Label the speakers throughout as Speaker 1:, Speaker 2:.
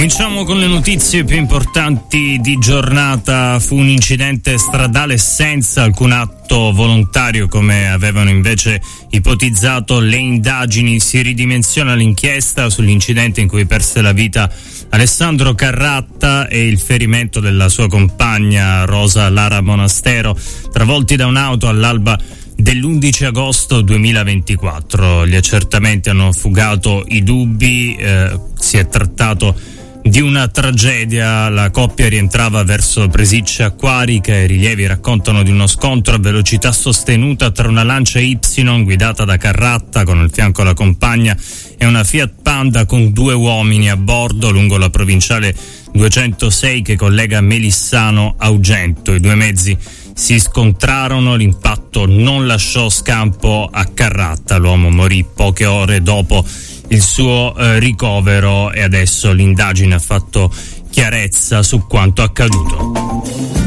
Speaker 1: Cominciamo con le notizie più importanti di giornata. Fu un incidente stradale senza alcun atto volontario, come avevano invece ipotizzato le indagini. Si ridimensiona l'inchiesta sull'incidente in cui perse la vita Alessandro Carratta e il ferimento della sua compagna Rosa Lara Monastero, travolti da un'auto all'alba dell'11 agosto 2024. Gli accertamenti hanno fugato i dubbi, si è trattato di una tragedia. La coppia rientrava verso Presicce Acquarica e i rilievi raccontano di uno scontro a velocità sostenuta tra una Lancia Y guidata da Carratta con al fianco la compagna e una Fiat Panda con 2 uomini a bordo lungo la provinciale 206 che collega Melissano a Ugento. I 2 mezzi si scontrarono, l'impatto non lasciò scampo a Carratta, l'uomo morì poche ore dopo il suo ricovero e adesso l'indagine ha fatto chiarezza su quanto accaduto.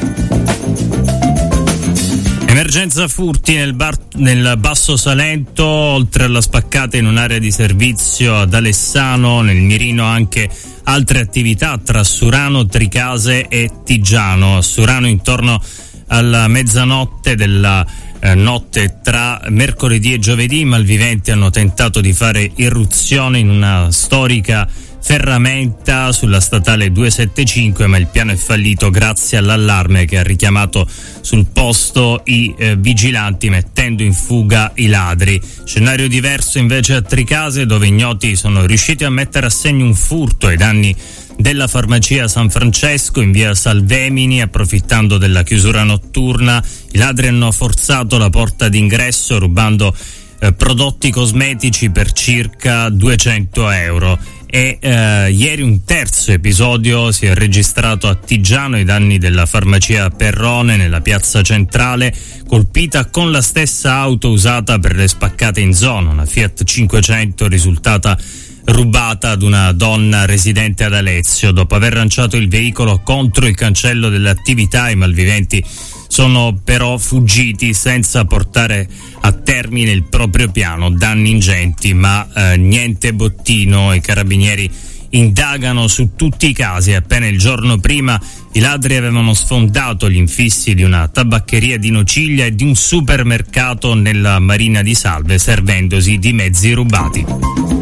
Speaker 1: Emergenza furti nel Basso Salento, oltre alla spaccata in un'area di servizio ad Alessano, nel mirino anche altre attività tra Surano, Tricase e Tigiano. A Surano intorno alla mezzanotte della notte tra mercoledì e giovedì i malviventi hanno tentato di fare irruzione in una storica ferramenta sulla statale 275, ma il piano è fallito grazie all'allarme che ha richiamato sul posto i vigilanti, mettendo in fuga i ladri. Scenario diverso invece a Tricase, dove ignoti sono riusciti a mettere a segno un furto ai danni della farmacia San Francesco in via Salvemini. Approfittando della chiusura notturna, i ladri hanno forzato la porta d'ingresso rubando prodotti cosmetici per circa 200 euro. E ieri un terzo episodio si è registrato a Tigiano ai danni della farmacia Perrone nella piazza centrale, colpita con la stessa auto usata per le spaccate in zona, una Fiat 500 risultata rubata ad una donna residente ad Alezio. Dopo aver lanciato il veicolo contro il cancello dell'attività, i malviventi sono però fuggiti senza portare a termine il proprio piano. Danni ingenti, ma niente bottino. I carabinieri indagano su tutti i casi. Appena il giorno prima i ladri avevano sfondato gli infissi di una tabaccheria di Nociglia e di un supermercato nella Marina di Salve, servendosi di mezzi rubati.